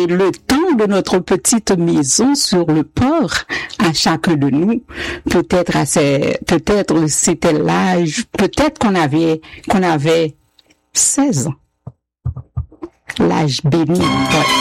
le temps de notre petite maison sur le port à chacun de nous. Peut-être c'était l'âge, peut-être qu'on avait 16 ans. L'âge béni. Ouais.